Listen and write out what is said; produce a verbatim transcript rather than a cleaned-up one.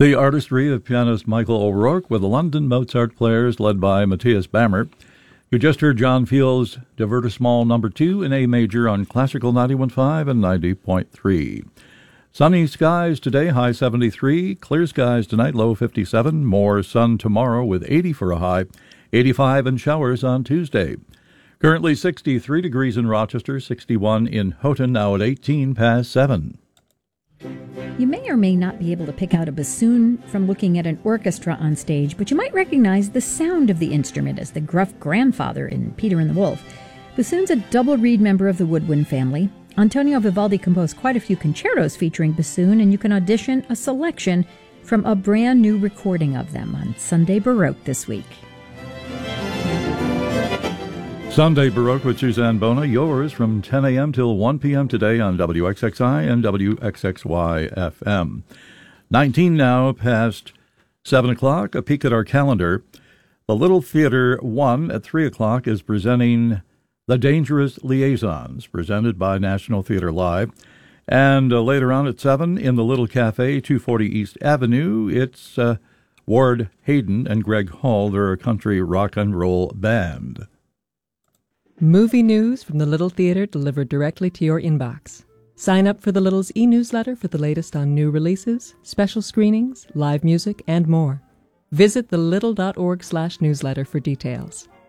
The artistry of pianist Michael O'Rourke with the London Mozart Players led by Matthias Bammer. You just heard John Field's Divertissement number two in A major on Classical ninety-one point five and ninety point three. Sunny skies today, high seventy-three. Clear skies tonight, low fifty-seven. More sun tomorrow with eighty for a high. eighty-five and showers on Tuesday. Currently sixty-three degrees in Rochester, sixty-one in Houghton, now at eighteen past seven. You may or may not be able to pick out a bassoon from looking at an orchestra on stage, but you might recognize the sound of the instrument as the gruff grandfather in Peter and the Wolf. Bassoon's a double reed member of the woodwind family. Antonio Vivaldi composed quite a few concertos featuring bassoon, and you can audition a selection from a brand new recording of them on Sunday Baroque this week. Sunday Baroque with Suzanne Bona, yours from ten a.m. till one p.m. today on W X X I and W X X Y F M. nineteen now past seven o'clock, a peek at our calendar. The Little Theater one at three o'clock is presenting The Dangerous Liaisons, presented by National Theatre Live. And uh, later on at seven, in the Little Cafe, two forty East Avenue, it's uh, Ward Hayden and Greg Hall. They're a country rock and roll band. Movie news from the Little Theatre delivered directly to your inbox. Sign up for the Little's e-newsletter for the latest on new releases, special screenings, live music, and more. Visit the little dot org slash newsletter for details.